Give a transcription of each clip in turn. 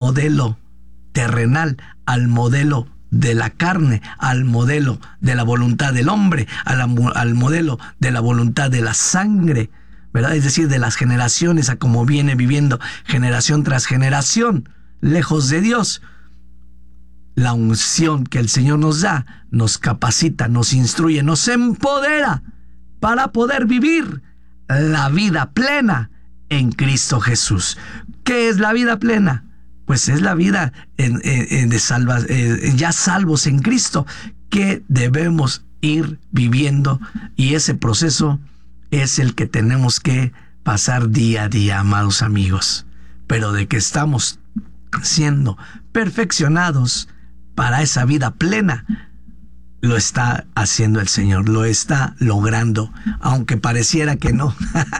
modelo terrenal, al modelo de la carne, al modelo de la voluntad del hombre, al modelo de la voluntad de la sangre, ¿verdad? Es decir, de las generaciones, a cómo viene viviendo generación tras generación, lejos de Dios. La unción que el Señor nos da, nos capacita, nos instruye, nos empodera para poder vivir la vida plena en Cristo Jesús. ¿Qué es la vida plena? Pues es la vida ya salvos en Cristo, que debemos ir viviendo, y ese proceso es el que tenemos que pasar día a día, amados amigos. Pero de que estamos siendo perfeccionados para esa vida plena, lo está haciendo el Señor, lo está logrando, aunque pareciera que no.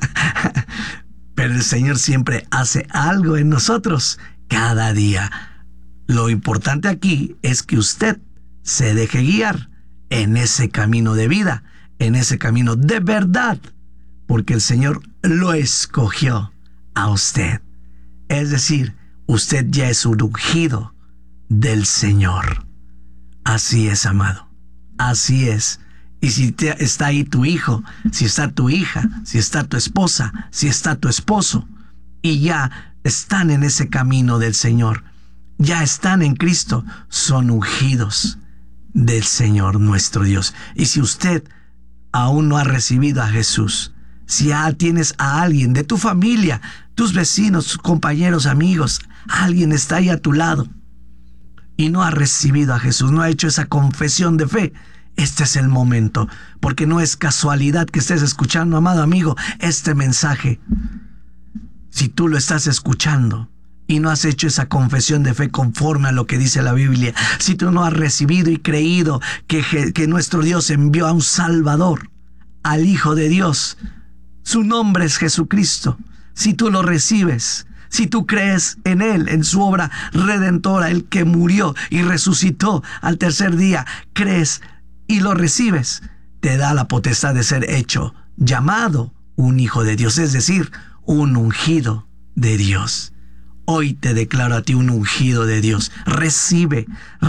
Pero el Señor siempre hace algo en nosotros cada día. Lo importante aquí es que usted se deje guiar en ese camino de vida, en ese camino de verdad, porque el Señor lo escogió a usted. Es decir, usted ya es un ungido del Señor. Así es, amado. Así es. Y si está ahí tu hijo, si está tu hija, si está tu esposa, si está tu esposo, y ya están en ese camino del Señor, ya están en Cristo, son ungidos del Señor nuestro Dios. Y si usted aún no ha recibido a Jesús, si ya tienes a alguien de tu familia, tus vecinos, tus compañeros, amigos, alguien está ahí a tu lado y no ha recibido a Jesús, no ha hecho esa confesión de fe, este es el momento, porque no es casualidad que estés escuchando, amado amigo, este mensaje. Si tú lo estás escuchando y no has hecho esa confesión de fe conforme a lo que dice la Biblia, si tú no has recibido y creído que nuestro Dios envió a un Salvador, al Hijo de Dios, su nombre es Jesucristo, si tú lo recibes, si tú crees en Él, en su obra redentora, el que murió y resucitó al tercer día, crees y lo recibes, te da la potestad de ser hecho, llamado un hijo de Dios, es decir, un ungido de Dios. Hoy te declaro a ti un ungido de Dios. Recibe,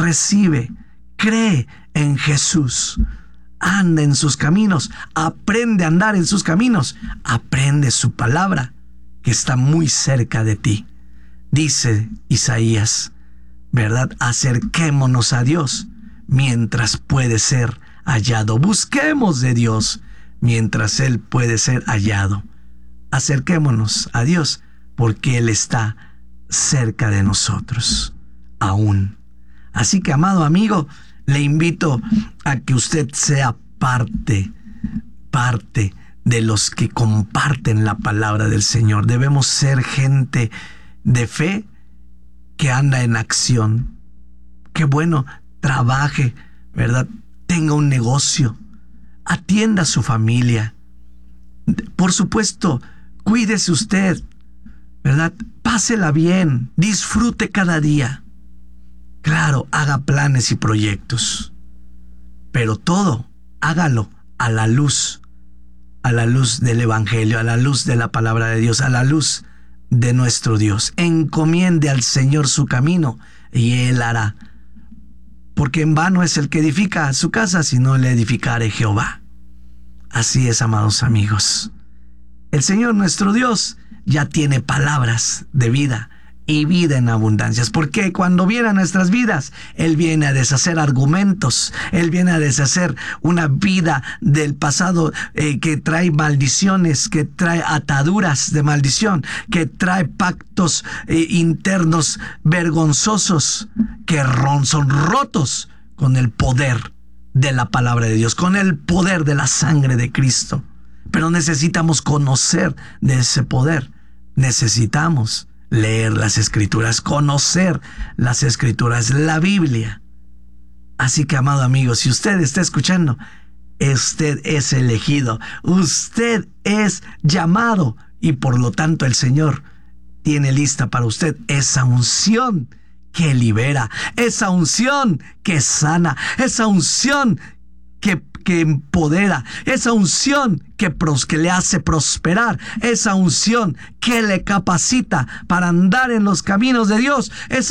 cree en Jesús. Anda en sus caminos, aprende a andar en sus caminos, aprende su palabra, que está muy cerca de ti. Dice Isaías, ¿verdad? Acerquémonos a Dios mientras puede ser hallado. Busquemos de Dios mientras Él puede ser hallado. Acerquémonos a Dios porque Él está cerca de nosotros aún. Así que, amado amigo, le invito a que usted sea parte de los que comparten la palabra del Señor. Debemos ser gente de fe que anda en acción. Que bueno, trabaje, ¿verdad? Tenga un negocio, atienda a su familia. Por supuesto, cuídese usted, ¿verdad? Pásela bien, disfrute cada día. Claro, haga planes y proyectos, pero todo hágalo a la luz del Evangelio, a la luz de la palabra de Dios, a la luz de nuestro Dios. Encomiende al Señor su camino y Él hará. Porque en vano es el que edifica su casa, si no le edificare Jehová. Así es, amados amigos. El Señor nuestro Dios ya tiene palabras de vida y vida en abundancias, porque cuando viene a nuestras vidas, Él viene a deshacer argumentos, Él viene a deshacer una vida del pasado que trae maldiciones, que trae ataduras de maldición, que trae pactos internos vergonzosos, que son rotos con el poder de la palabra de Dios, con el poder de la sangre de Cristo. Pero necesitamos conocer de ese poder, necesitamos leer las Escrituras, conocer las Escrituras, la Biblia. Así que, amado amigo, si usted está escuchando, usted es elegido, usted es llamado, y por lo tanto el Señor tiene lista para usted esa unción que libera, esa unción que sana, esa unción que empodera, esa unción que le hace prosperar, esa unción que le capacita para andar en los caminos de Dios, esa